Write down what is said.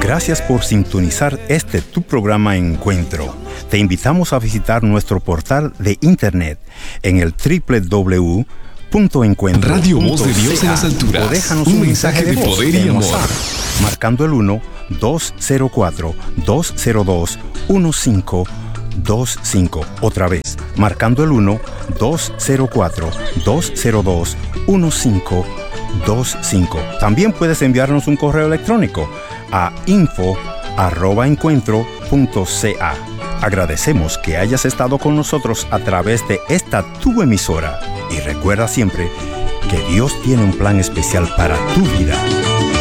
Gracias por sintonizar tu programa Encuentro. Te invitamos a visitar nuestro portal de internet en el www.encuentro.ca. Radio Voz de Dios en las alturas. O déjanos un mensaje de voz poder y amor. WhatsApp, marcando el 1-204-202-1525. Otra vez, marcando el 1-204-202-1525. También puedes enviarnos un correo electrónico a info@encuentro.ca. Agradecemos que hayas estado con nosotros a través de esta tu emisora y recuerda siempre que Dios tiene un plan especial para tu vida.